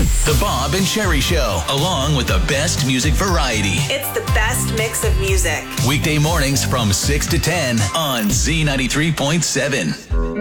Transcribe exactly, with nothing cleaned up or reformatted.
The Bob and Sheri Show, along with the best music variety. It's the best mix of music. Weekday mornings from six to ten on Z ninety-three point seven.